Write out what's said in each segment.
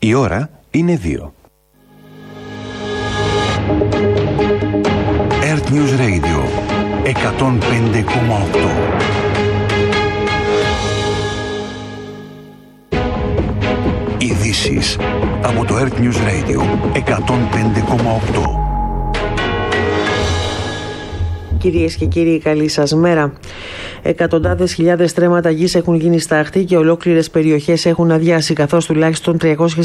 Η ώρα είναι 2. Earth News Radio 105,8. Ειδήσεις από το Earth News Radio 105,8. Κυρίες και κύριοι, καλή σας μέρα. Εκατοντάδες χιλιάδες στρέμματα γης έχουν γίνει στάχτη και ολόκληρες περιοχές έχουν αδειάσει, καθώς τουλάχιστον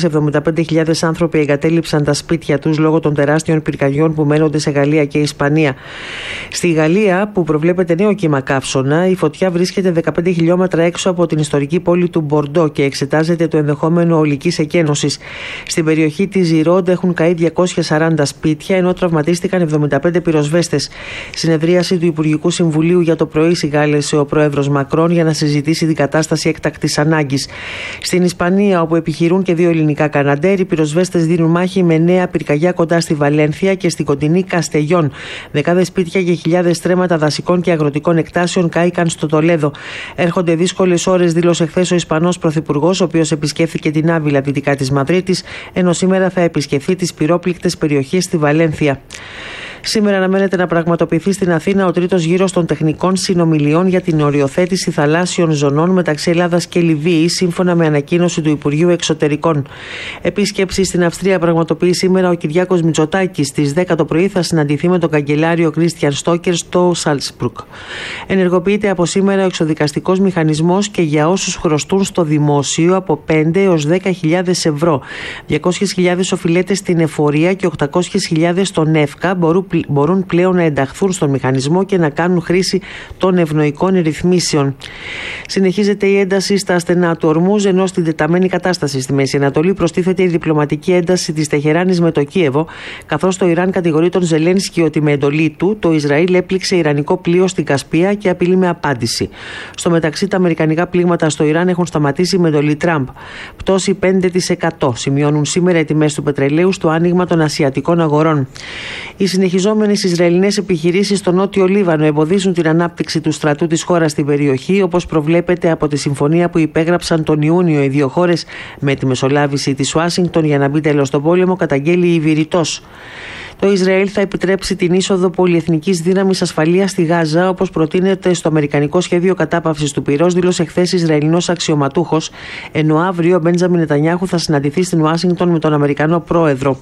375.000 άνθρωποι εγκατέλειψαν τα σπίτια τους λόγω των τεράστιων πυρκαγιών που μένονται σε Γαλλία και Ισπανία. Στη Γαλλία, που προβλέπεται νέο κύμα καύσωνα, η φωτιά βρίσκεται 15 χιλιόμετρα έξω από την ιστορική πόλη του Μπορντό και εξετάζεται το ενδεχόμενο ολικής εκένωσης. Στην περιοχή της Ζιρόντ έχουν καεί 240 σπίτια, ενώ τραυματίστηκαν 75 πυροσβέστες. Συνεδρίαση του Υπουργικού Συμβουλίου για το πρωί συγκάλεσε ο πρόεδρος Μακρόν για να συζητήσει την κατάσταση έκτακτης ανάγκης. Στην Ισπανία, όπου επιχειρούν και 2 ελληνικά καναντέρ, οι πυροσβέστες δίνουν μάχη με νέα πυρκαγιά κοντά στη Βαλένθια και στην κοντινή Καστεγιόν. Δεκάδες σπίτια και χιλιάδες στρέμματα δασικών και αγροτικών εκτάσεων κάηκαν στο Τολέδο. Έρχονται δύσκολες ώρες, δήλωσε χθες ο Ισπανός Πρωθυπουργός, ο οποίος επισκέφθηκε την Άβυλα δυτικά της Μαδρίτης, ενώ σήμερα θα επισκεφθεί τις πυρόπληκτες περιοχές στη Βαλένθια. Σήμερα αναμένεται να πραγματοποιηθεί στην Αθήνα ο τρίτος γύρος των τεχνικών συνομιλιών για την οριοθέτηση θαλάσσιων ζωνών μεταξύ Ελλάδας και Λιβύης, σύμφωνα με ανακοίνωση του Υπουργείου Εξωτερικών. Επίσκεψη στην Αυστρία πραγματοποιεί σήμερα ο Κυριάκος Μητσοτάκης. Στις 10 το πρωί θα συναντηθεί με τον καγκελάριο Κρίστιαν Στόκερ στο Σάλτσμπουργκ. Ενεργοποιείται από σήμερα ο εξοδικαστικός μηχανισμός και για όσους χρωστούν στο δημόσιο από 5 έως 10.000 ευρώ. 200.000 οφειλέτες στην εφορία και 800.000 στον ΕΦΚΑ μπορούν πλέον να ενταχθούν στον μηχανισμό και να κάνουν χρήση των ευνοϊκών ρυθμίσεων. Συνεχίζεται η ένταση στα στενά του Ορμούζ, ενώ στην τεταμένη κατάσταση στη Μέση Ανατολή προστίθεται η διπλωματική ένταση της Τεχεράνης με το Κίεβο, καθώς το Ιράν κατηγορεί τον Ζελένσκι ότι με εντολή του το Ισραήλ έπληξε ιρανικό πλοίο στην Κασπία και απειλεί με απάντηση. Στο μεταξύ, τα αμερικανικά πλήγματα στο Ιράν έχουν σταματήσει με εντολή Τραμπ. Πτώση 5%, σημειώνουν σήμερα οι τιμές του πετρελαίου στο άνοιγμα των ασιατικών αγορών. Οι συνεχιζόμενες Ισραηλινές επιχειρήσεις στο Νότιο Λίβανο εμποδίζουν την ανάπτυξη του στρατού της χώρας στην περιοχή, όπως προβλέπεται από τη συμφωνία που υπέγραψαν τον Ιούνιο οι δύο χώρες με τη μεσολάβηση της Ουάσιγκτον για να μπει τέλος στον πόλεμο, καταγγέλει η Βηρητός. Το Ισραήλ θα επιτρέψει την είσοδο πολυεθνικής δύναμης ασφαλείας στη Γάζα, όπως προτείνεται στο αμερικανικό σχέδιο κατάπαυσης του πυρός, δήλωσε χθες Ισραηλινός αξιωματούχος, ενώ αύριο ο Μπέντζαμιν Νετανιάχου θα συναντηθεί στην Ουάσιγκτον με τον Αμερικανό πρόεδρο.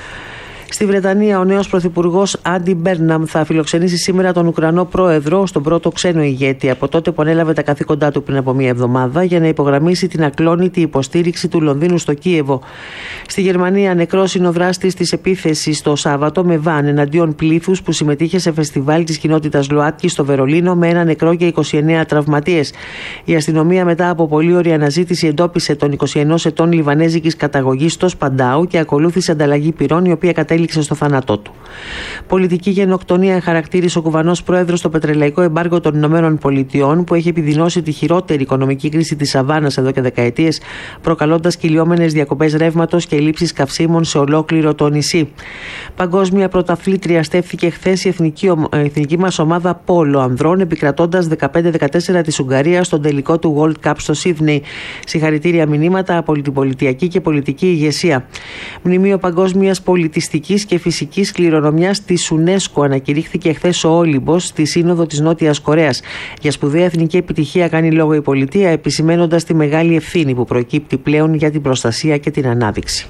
Στη Βρετανία, ο νέος πρωθυπουργός Άντι Μπέρναμ θα φιλοξενήσει σήμερα τον Ουκρανό πρόεδρο, στον πρώτο ξένο ηγέτη από τότε που ανέλαβε τα καθήκοντά του πριν από μία εβδομάδα, για να υπογραμμίσει την ακλόνητη υποστήριξη του Λονδίνου στο Κίεβο. Στη Γερμανία, νεκρός είναι ο δράστης της επίθεσης το Σάββατο με βαν εναντίον πλήθους που συμμετείχε σε φεστιβάλ της κοινότητας ΛΟΑΤΚΙ στο Βερολίνο, με ένα νεκρό και 29 τραυματίες. Η αστυνομία, μετά από πολλή ώρια αναζήτηση, εντόπισε τον 21 ετών Λιβανέζικης καταγωγής στο Σπαντάου και ακολούθησε ανταλλαγή πυρών, η οποία κατέληξε στο θάνατό του. Πολιτική γενοκτονία χαρακτήρισε ο κουβανός πρόεδρος στο πετρελαϊκό εμπάργο των Ηνωμένων Πολιτειών, που έχει επιδεινώσει τη χειρότερη οικονομική κρίση της Σαββάνας εδώ και δεκαετίες, προκαλώντας κυλιόμενες διακοπές ρεύματος και ελλείψεις καυσίμων σε ολόκληρο το νησί. Παγκόσμια πρωταθλήτρια στέφθηκε χθες η εθνική μας ομάδα πόλο ανδρών, επικρατώντας 15-14 της Ουγγαρίας στον τελικό του World Cup στο Σίδνεϊ. Συγχαρητήρια μηνύματα από την πολιτιακή και πολιτική ηγεσία. Μνημείο παγκόσμιας πολιτιστικής και φυσικής κληρονομιάς της UNESCO ανακηρύχθηκε χθες ο Όλυμπος στη Σύνοδο της Νότιας Κορέας. Για σπουδαία εθνική επιτυχία κάνει λόγο η πολιτεία, επισημαίνοντας τη μεγάλη ευθύνη που προκύπτει πλέον για την προστασία και την ανάδειξη.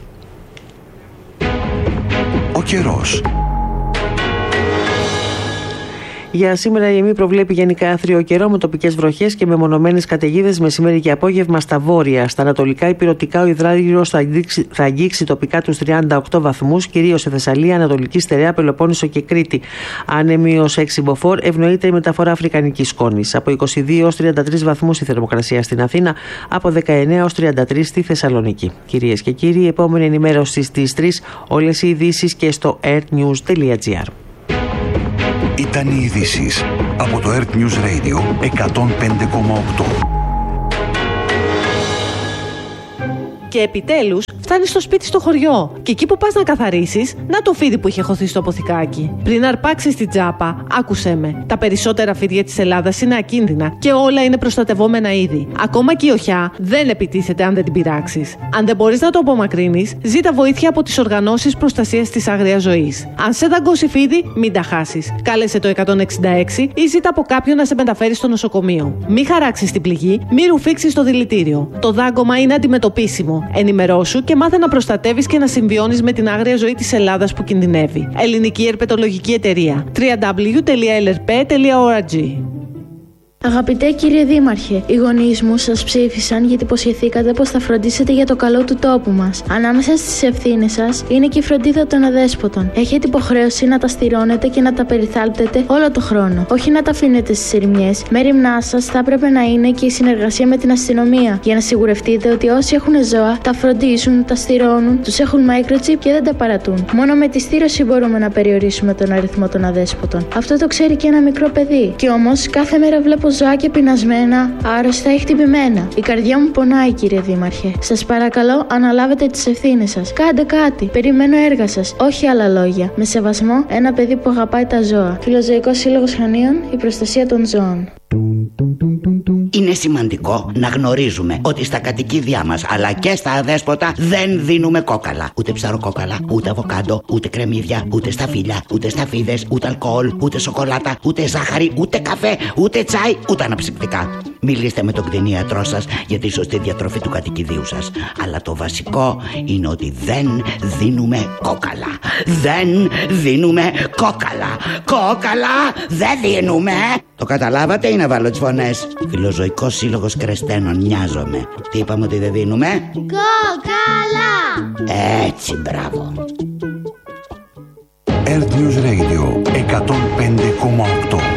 Ο καιρός. Για σήμερα η ΕΜΗ προβλέπει γενικά άθριο καιρό με τοπικές βροχές και μεμονωμένες καταιγίδες μεσημέρι και απόγευμα στα βόρεια. Στα ανατολικά υπηρετικά ο υδράργυρος θα αγγίξει τοπικά τους 38 βαθμούς, κυρίως σε Θεσσαλία, Ανατολική Στερεά, Πελοπόννησο και Κρήτη. Άνεμη ως 6 μποφόρ, ευνοείται η μεταφορά αφρικανικής σκόνης. Από 22 έως 33 βαθμούς η θερμοκρασία στην Αθήνα, από 19 έως 33 στη Θεσσαλονίκη. Κυρίες και κύριοι, η επόμενη ενημέρωση στις 3, όλες οι ειδήσεις και στο earthnews.gr. Ήταν οι ειδήσεις από το Earth News Radio 105,8. Και επιτέλους φτάνεις στο σπίτι στο χωριό. Και εκεί που πας να καθαρίσεις, να το φίδι που είχε χωθεί στο αποθηκάκι. Πριν αρπάξεις την τσάπα, άκουσέ με. Τα περισσότερα φίδια της Ελλάδας είναι ακίνδυνα και όλα είναι προστατευόμενα είδη. Ακόμα και η οχιά δεν επιτίθεται αν δεν την πειράξεις. Αν δεν μπορείς να το απομακρύνεις, ζήτα βοήθεια από τις οργανώσεις προστασίας της άγριας ζωής. Αν σε δαγκώσει φίδι, μην τα χάσεις. Κάλεσε το 166 ή ζήτα από κάποιον να σε μεταφέρει στο νοσοκομείο. Μην χαράξεις την πληγή, μην ρουφήξεις το δηλητήριο. Το δάγκωμα είναι αντιμετωπίσιμο. Ενημερώσου και μάθε να προστατεύεις και να συμβιώνεις με την άγρια ζωή της Ελλάδας που κινδυνεύει. Ελληνική Ερπετολογική Εταιρεία. www.lrp.org. Αγαπητέ κύριε Δήμαρχε, οι γονείς μου σας ψήφισαν γιατί υποσχεθήκατε πως θα φροντίσετε για το καλό του τόπου μας. Ανάμεσα στις ευθύνες σας είναι και η φροντίδα των αδέσποτων. Έχετε υποχρέωση να τα στηρώνετε και να τα περιθάλπτετε όλο το χρόνο. Όχι να τα αφήνετε στις ερημιές. Μέριμνά σας θα έπρεπε να είναι και η συνεργασία με την αστυνομία. Για να σιγουρευτείτε ότι όσοι έχουν ζώα τα φροντίζουν, τα στηρώνουν, τους έχουν microchip και δεν τα παρατούν. Μόνο με τη στήρωση μπορούμε να περιορίσουμε τον αριθμό των αδέσποτων. Αυτό το ξέρει και ένα μικρό παιδί. Κι όμως κάθε μέρα βλέπω ζωάκια πεινασμένα, άρρωστα ή χτυπημένα. Η καρδιά μου πονάει, κύριε Δήμαρχε. Σας παρακαλώ, αναλάβετε τις ευθύνες σας. Κάντε κάτι. Περιμένω έργα σας. Όχι άλλα λόγια. Με σεβασμό, ένα παιδί που αγαπάει τα ζώα. Φιλοζωικός Σύλλογος Χανίων, η προστασία των ζώων. Είναι σημαντικό να γνωρίζουμε ότι στα κατοικίδια μας αλλά και στα αδέσποτα δεν δίνουμε κόκαλα. Ούτε ψαροκόκαλα, ούτε αβοκάντο, ούτε κρεμμύδια, ούτε σταφύλια, ούτε σταφίδες, ούτε αλκοόλ, ούτε σοκολάτα, ούτε ζάχαρη, ούτε καφέ, ούτε τσάι, ούτε αναψυκτικά. Μιλήστε με τον κτηνίατρό σας για τη σωστή διατροφή του κατοικιδίου σας. Αλλά το βασικό είναι ότι δεν δίνουμε κόκαλα. Δεν δίνουμε κόκαλα. Κόκαλα δεν δίνουμε. Το καταλάβατε ή να βάλω τις φωνές? Φιλοζωικός Σύλλογος Κρεστένων, νοιάζομαι. Τι είπαμε ότι δεν δίνουμε? Κόκαλα! Έτσι, μπράβο. Earth News Radio 105,8.